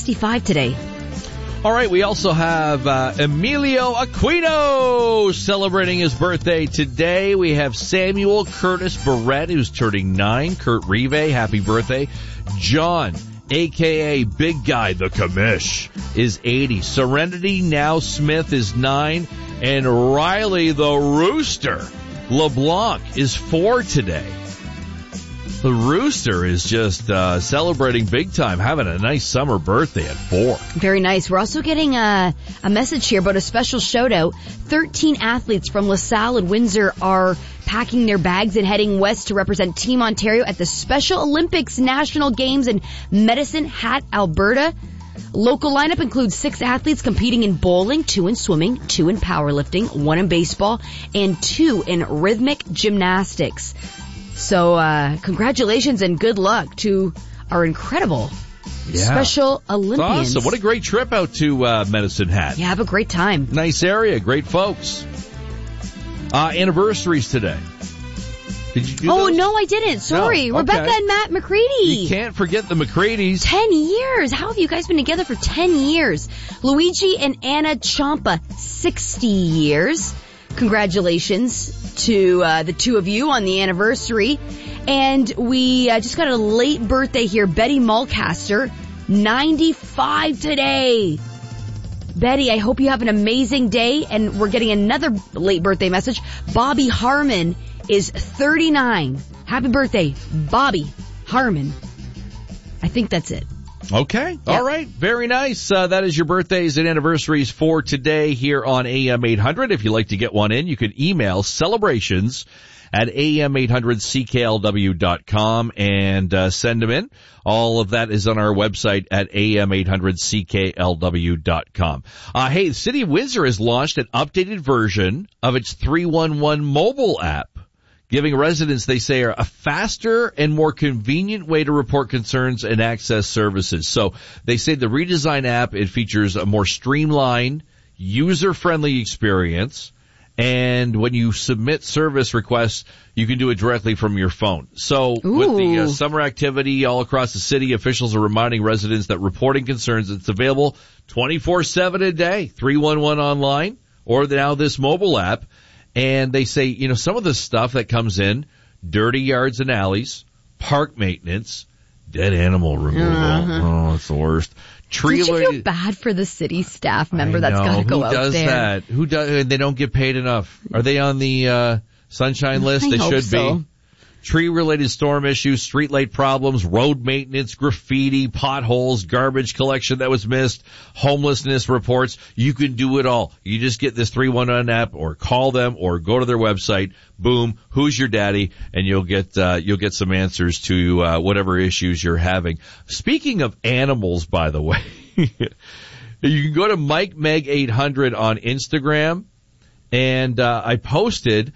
65 today. All right, we also have Emilio Aquino celebrating his birthday today. We have Samuel Curtis Barrett, who's turning 9. Kurt Rive, happy birthday. John, a.k.a. Big Guy, the Commish, is 80. Serenity Now Smith is 9. And Riley, the Rooster LeBlanc, is 4 today. The Rooster is just celebrating big time, having a nice summer birthday at 4. Very nice. We're also getting a message here about a special shout-out. 13 athletes from LaSalle and Windsor are packing their bags and heading west to represent Team Ontario at the Special Olympics National Games in Medicine Hat, Alberta. Local lineup includes 6 athletes competing in bowling, 2 in swimming, 2 in powerlifting, 1 in baseball, and 2 in rhythmic gymnastics. So, congratulations and good luck to our incredible Special Olympians. Awesome. What a great trip out to Medicine Hat. Yeah, have a great time. Nice area. Great folks. Anniversaries today. Did you do those? No, I didn't. Sorry. No. Rebecca Okay. and Matt McCready. You can't forget the McCreadys. 10 years. How have you guys been together for 10 years? Luigi and Anna Ciampa, 60 years. Congratulations to the two of you on the anniversary. And we just got a late birthday here. Betty Mulcaster, 95 today. Betty, I hope you have an amazing day. And we're getting another late birthday message. Bobby Harmon is 39. Happy birthday, Bobby Harmon. I think that's it. Okay. Yep. All right. Very nice. That is your birthdays and anniversaries for today here on AM 800. If you'd like to get one in, you can email celebrations at am800cklw.com and send them in. All of that is on our website at am800cklw.com. Hey, the City of Windsor has launched an updated version of its 311 mobile app, giving residents, they say, a faster and more convenient way to report concerns and access services. So they say the redesigned app, it features a more streamlined, user-friendly experience. And when you submit service requests, you can do it directly from your phone. So with the summer activity all across the city, officials are reminding residents that reporting concerns, it's available 24/7 a day, 311 online, or now this mobile app. And they say, some of the stuff that comes in, dirty yards and alleys, park maintenance, dead animal removal. Oh, it's the worst. Don't you feel bad for the city staff member that's got to go out there? Who does that? Who does? They don't get paid enough. Are they on the sunshine list? They should be. Tree-related storm issues, streetlight problems, road maintenance, graffiti, potholes, garbage collection that was missed, homelessness reports. You can do it all. You just get this 311 app or call them or go to their website. Boom. Who's your daddy? And you'll get some answers to whatever issues you're having. Speaking of animals, by the way, you can go to Mike Meg 800 on Instagram. And I posted,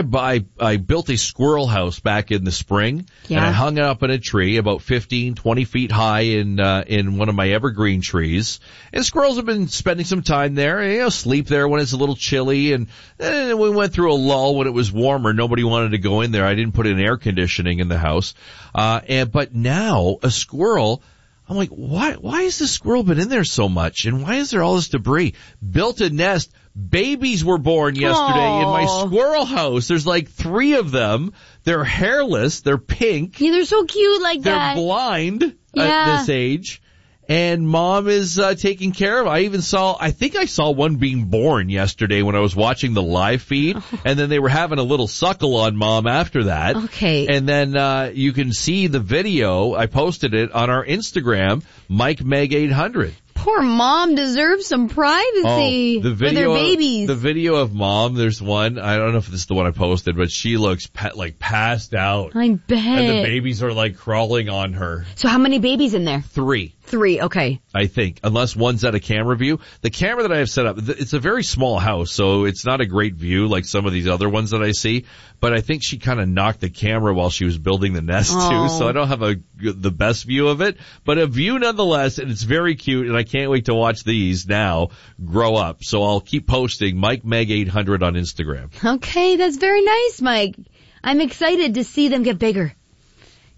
I built a squirrel house back in the spring, and I hung it up in a tree about 15, 20 feet high in one of my evergreen trees. And squirrels have been spending some time there, sleep there when it's a little chilly. And then we went through a lull when it was warmer. Nobody wanted to go in there. I didn't put in air conditioning in the house. But now a squirrel, I'm like, why has this squirrel been in there so much? And why is there all this debris? Built a nest. Babies were born yesterday in my squirrel house. There's like 3 of them. They're hairless. They're pink. Yeah, they're so cute like that. They're blind at this age. And mom is taking care of it. I think I saw one being born yesterday when I was watching the live feed. And then they were having a little suckle on mom after that. Okay. And then you can see the video. I posted it on our Instagram, Mike Meg 800. Poor mom deserves some privacy for their babies. The video of mom, there's one, I don't know if this is the one I posted, but she looks passed out. I bet. And the babies are like crawling on her. So how many babies in there? 3. 3, okay. I think, unless one's at a camera view. The camera that I have set up, it's a very small house, so it's not a great view like some of these other ones that I see. But I think she kind of knocked the camera while she was building the nest too, so I don't have the best view of it. But a view nonetheless, and it's very cute, and I can't wait to watch these now grow up. So I'll keep posting Mike Meg 800 on Instagram. Okay, that's very nice, Mike. I'm excited to see them get bigger.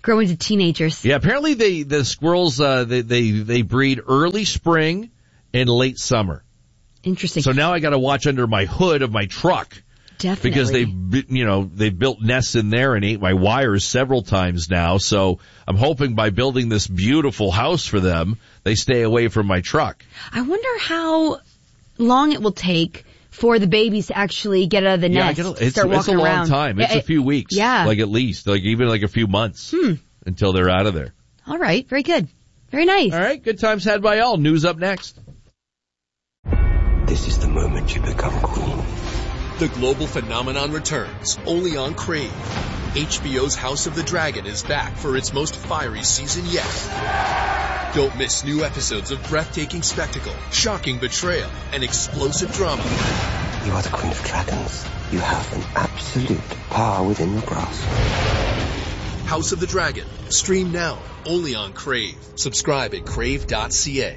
Grow into teenagers. Yeah, apparently the squirrels, they breed early spring and late summer. Interesting. So now I got to watch under my hood of my truck. Definitely. Because they've built nests in there and ate my wires several times now. So I'm hoping by building this beautiful house for them, they stay away from my truck. I wonder how long it will take for the babies to actually get out of the nest. It's a long time. It's a few weeks. Yeah. Like at least, even a few months until they're out of there. All right. Very good. Very nice. All right. Good times had by all. News up next. This is the moment you become queen. The global phenomenon returns, only on Crave. HBO's House of the Dragon is back for its most fiery season yet. Don't miss new episodes of breathtaking spectacle, shocking betrayal, and explosive drama. You are the Queen of Dragons. You have an absolute power within your grasp. House of the Dragon. Stream now, only on Crave. Subscribe at crave.ca.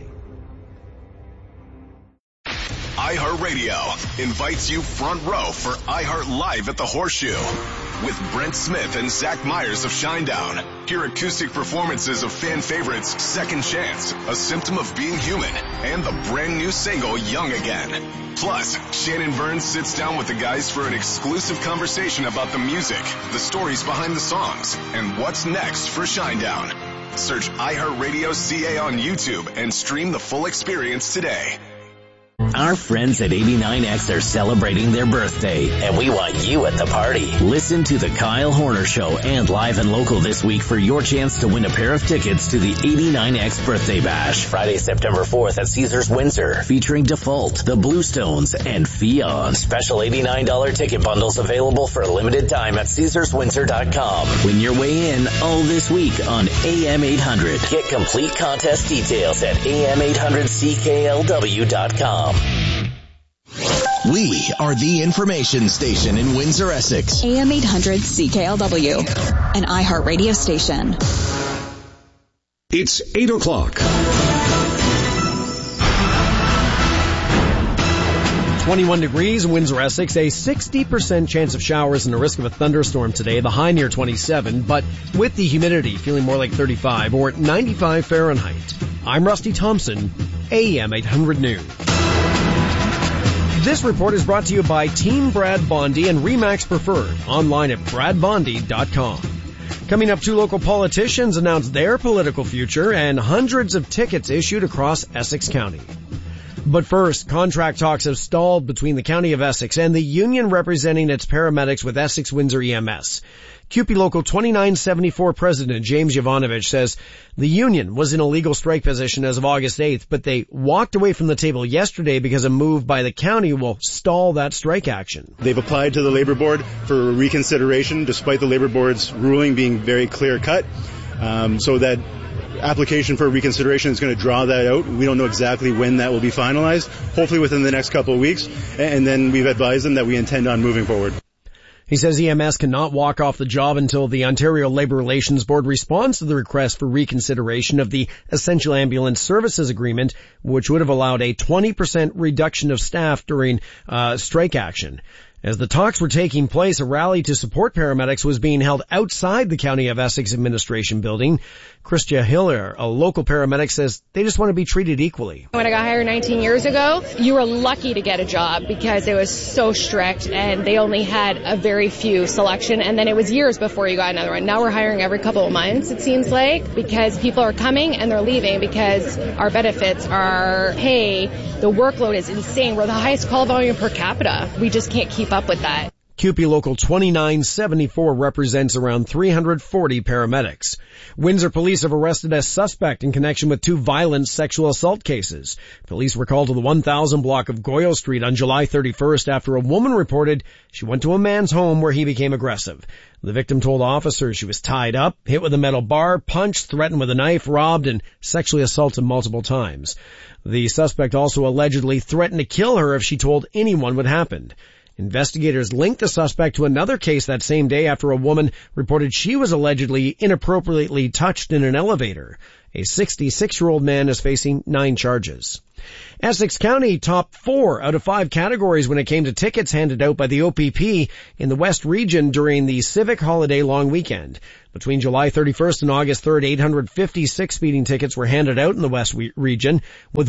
iHeartRadio invites you front row for iHeart Live at the Horseshoe with Brent Smith and Zach Myers of Shinedown. Hear acoustic performances of fan favorites Second Chance, A Symptom of Being Human, and the brand new single Young Again. Plus, Shannon Burns sits down with the guys for an exclusive conversation about the music, the stories behind the songs, and what's next for Shinedown. Search iHeartRadio CA on YouTube and stream the full experience today. Our friends at 89X are celebrating their birthday, and we want you at the party. Listen to the Kyle Horner Show and Live and Local this week for your chance to win a pair of tickets to the 89X Birthday Bash, Friday, September 4th at Caesars Windsor, featuring Default, the Bluestones, and Fion. Special $89 ticket bundles available for a limited time at CaesarsWindsor.com. Win your way in all this week on AM 800. Get complete contest details at AM800CKLW.com. We are the information station in Windsor, Essex. AM 800 CKLW, an iHeart radio station. It's 8 o'clock. 21 degrees in Windsor, Essex, a 60% chance of showers and a risk of a thunderstorm today, the high near 27, but with the humidity feeling more like 35 or 95 Fahrenheit. I'm Rusty Thompson, AM 800 News. This report is brought to you by Team Brad Bondi and Remax Preferred, online at bradbondi.com. Coming up, 2 local politicians announced their political future and hundreds of tickets issued across Essex County. But first, contract talks have stalled between the County of Essex and the union representing its paramedics with Essex Windsor EMS. CUPE Local 2974 President James Jovanovich says the union was in a legal strike position as of August 8th, but they walked away from the table yesterday because a move by the county will stall that strike action. They've applied to the Labor Board for reconsideration, despite the Labor Board's ruling being very clear-cut. So that application for reconsideration is going to draw that out. We don't know exactly when that will be finalized, hopefully within the next couple of weeks, and then we've advised them that we intend on moving forward. He says EMS cannot walk off the job until the Ontario Labour Relations Board responds to the request for reconsideration of the Essential Ambulance Services Agreement, which would have allowed a 20% reduction of staff during strike action. As the talks were taking place, a rally to support paramedics was being held outside the County of Essex Administration Building. Christia Hiller, a local paramedic, says they just want to be treated equally. When I got hired 19 years ago, you were lucky to get a job because it was so strict and they only had a very few selection, and then it was years before you got another one. Now we're hiring every couple of months, it seems like, because people are coming and they're leaving because our benefits, our pay, the workload is insane. We're the highest call volume per capita. We just can't keep up with that. CUPE Local 2974 represents around 340 paramedics. Windsor police have arrested a suspect in connection with 2 violent sexual assault cases. Police were called to the 1000 block of Goyle Street on July 31st after a woman reported she went to a man's home where he became aggressive. The victim told officers she was tied up, hit with a metal bar, punched, threatened with a knife, robbed, and sexually assaulted multiple times. The suspect also allegedly threatened to kill her if she told anyone what happened. Investigators linked the suspect to another case that same day after a woman reported she was allegedly inappropriately touched in an elevator. A 66-year-old man is facing 9 charges. Essex County topped 4 out of 5 categories when it came to tickets handed out by the OPP in the West Region during the Civic Holiday long weekend. Between July 31st and August 3rd, 856 speeding tickets were handed out in the West Region, with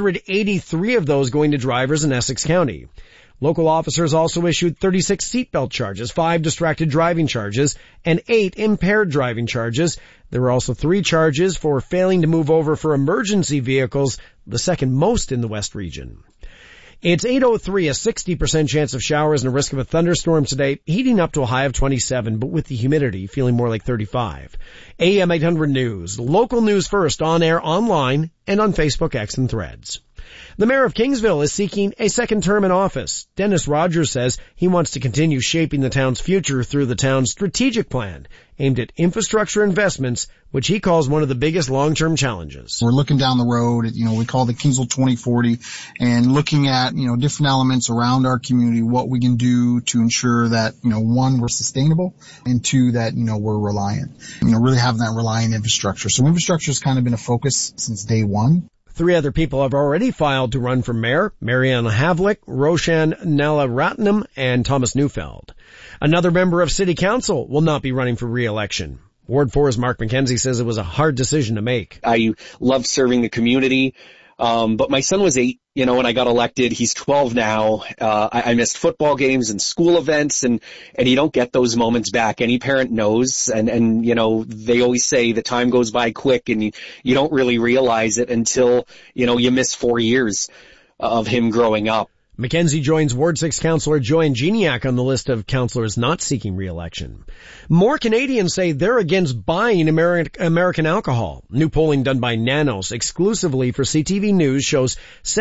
183 of those going to drivers in Essex County. Local officers also issued 36 seatbelt charges, 5 distracted driving charges, and 8 impaired driving charges. There were also 3 charges for failing to move over for emergency vehicles, the second most in the West Region. It's 8:03, a 60% chance of showers and a risk of a thunderstorm today, heating up to a high of 27, but with the humidity feeling more like 35. AM 800 News, local news first, on air, online, and on Facebook, X, and Threads. The mayor of Kingsville is seeking a second term in office. Dennis Rogers says he wants to continue shaping the town's future through the town's strategic plan aimed at infrastructure investments, which he calls one of the biggest long-term challenges. We're looking down the road at, we call the Kingsville 2040, and looking at, different elements around our community, what we can do to ensure that, 1, we're sustainable, and 2, that, we're reliant. Really having that reliant infrastructure. So infrastructure has kind of been a focus since day one. 3 other people have already filed to run for mayor: Marianne Havlick, Roshan Nalaratnam, and Thomas Neufeld. Another member of City Council will not be running for re-election. Ward 4's Mark McKenzie says it was a hard decision to make. I love serving the community, but my son was 8, when I got elected. He's 12 now. I missed football games and school events, and you don't get those moments back. Any parent knows, and they always say the time goes by quick, and you don't really realize it until, you miss 4 years of him growing up. McKenzie joins Ward 6 Councillor Joy Geniac on the list of councillors not seeking re-election. More Canadians say they're against buying American alcohol. New polling done by Nanos exclusively for CTV News shows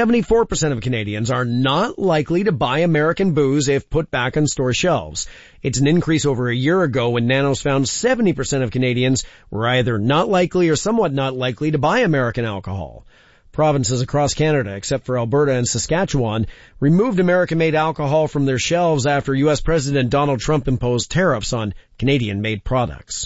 74% of Canadians are not likely to buy American booze if put back on store shelves. It's an increase over a year ago when Nanos found 70% of Canadians were either not likely or somewhat not likely to buy American alcohol. Provinces across Canada, except for Alberta and Saskatchewan, removed American-made alcohol from their shelves after U.S. President Donald Trump imposed tariffs on Canadian-made products.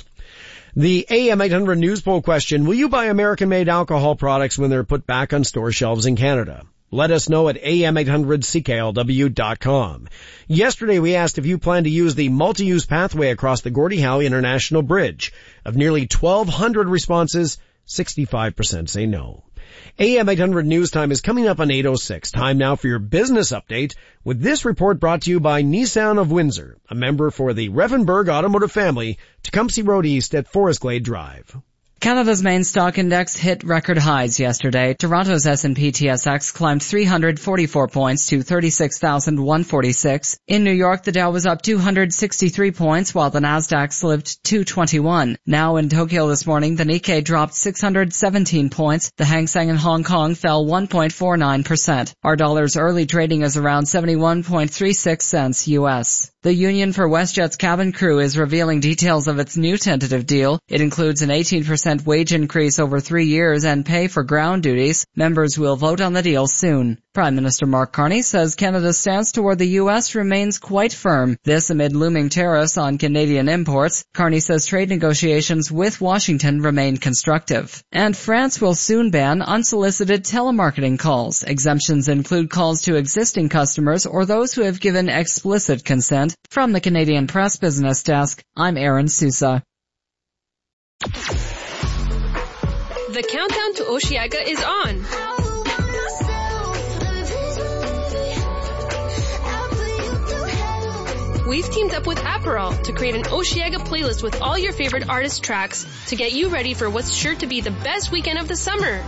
The AM 800 News poll question: will you buy American-made alcohol products when they're put back on store shelves in Canada? Let us know at am800cklw.com. Yesterday we asked if you plan to use the multi-use pathway across the Gordie Howe International Bridge. Of nearly 1,200 responses, 65% say no. AM 800 News Time is coming up on 8:06. Time now for your business update, with this report brought to you by Nissan of Windsor, a member for the Revenberg Automotive family, Tecumseh Road East at Forest Glade Drive. Canada's main stock index hit record highs yesterday. Toronto's S&P TSX climbed 344 points to 36,146. In New York, the Dow was up 263 points, while the Nasdaq slipped 221. Now in Tokyo this morning, the Nikkei dropped 617 points. The Hang Seng in Hong Kong fell 1.49%. Our dollar's early trading is around 71.36 cents U.S. The Union for WestJet's cabin crew is revealing details of its new tentative deal. It includes an 18% wage increase over 3 years and pay for ground duties. Members will vote on the deal soon. Prime Minister Mark Carney says Canada's stance toward the U.S. remains quite firm. This amid looming tariffs on Canadian imports. Carney says trade negotiations with Washington remain constructive. And France will soon ban unsolicited telemarketing calls. Exemptions include calls to existing customers or those who have given explicit consent. From the Canadian Press Business Desk, I'm Aaron Sousa. The countdown to Osheaga is on. We've teamed up with Aperol to create an Osheaga playlist with all your favorite artist tracks to get you ready for what's sure to be the best weekend of the summer.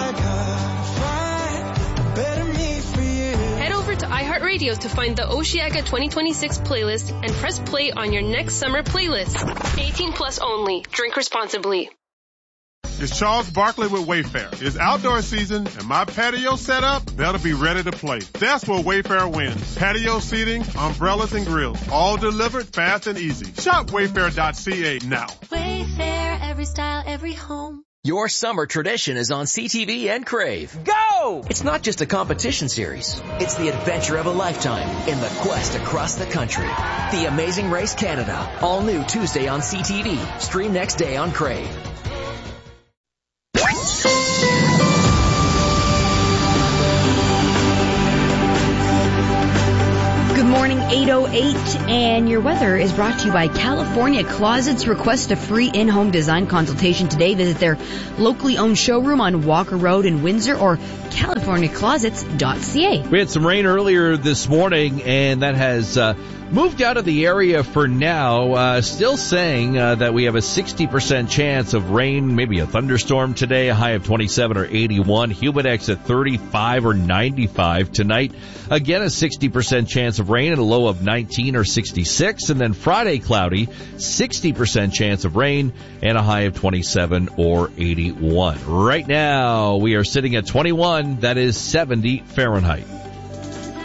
Head over to iHeartRadio to find the Osheaga 2026 playlist and press play on your next summer playlist. 18 plus only. Drink responsibly. It's Charles Barkley with Wayfair. It's outdoor season, and my patio setup better be ready to play. That's where Wayfair wins. Patio seating, umbrellas, and grills, all delivered fast and easy. Shop wayfair.ca now. Wayfair, every style, every home. Your summer tradition is on CTV and Crave. Go! It's not just a competition series. It's the adventure of a lifetime in the quest across the country. The Amazing Race Canada. All new Tuesday on CTV. Stream next day on Crave. 8:08, and your weather is brought to you by California Closets. Request a free in-home design consultation today. Visit their locally owned showroom on Walker Road in Windsor or CaliforniaClosets.ca. We had some rain earlier this morning, and that has moved out of the area for now. Still saying that we have a 60% chance of rain, maybe a thunderstorm today, a high of 27 or 81. Humidex at 35 or 95 tonight. Again, a 60% chance of rain and a low of 19 or 66. And then Friday, cloudy, 60% chance of rain and a high of 27 or 81. Right now, we are sitting at 21. That is 70 Fahrenheit.